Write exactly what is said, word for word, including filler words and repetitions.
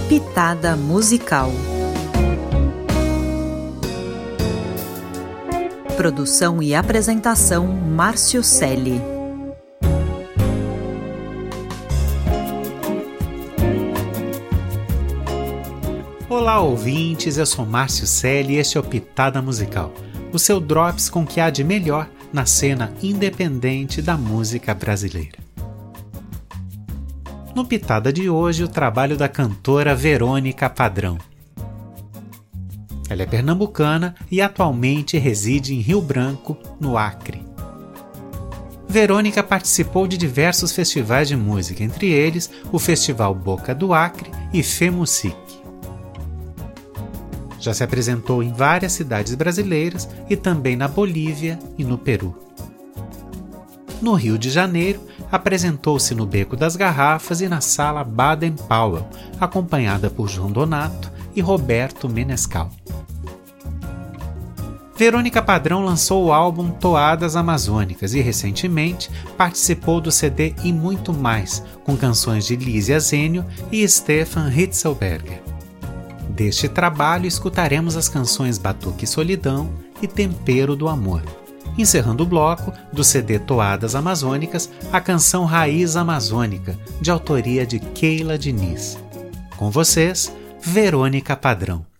Pitada Musical. Produção e apresentação Márcio Celli. Olá ouvintes, eu sou Márcio Celli e este é o Pitada Musical, o seu drops com o que há de melhor na cena independente da música brasileira. No Pitada de hoje, o trabalho da cantora Verônica Padrão. Ela é pernambucana e atualmente reside em Rio Branco, no Acre. Verônica participou de diversos festivais de música, entre eles o Festival Boca do Acre e FEMUSIC. Já se apresentou em várias cidades brasileiras e também na Bolívia e no Peru. No Rio de Janeiro, apresentou-se no Beco das Garrafas e na Sala Baden-Powell, acompanhada por João Donato e Roberto Menescal. Verônica Padrão lançou o álbum Toadas Amazônicas e, recentemente, participou do C D E Muito Mais, com canções de Lísia Zênio e Stefan Hitzelberger. Deste trabalho, escutaremos as canções Batuque e Solidão e Tempero do Amor. Encerrando o bloco, do C D Toadas Amazônicas, a canção Raiz Amazônica, de autoria de Keila Diniz. Com vocês, Verônica Padrão.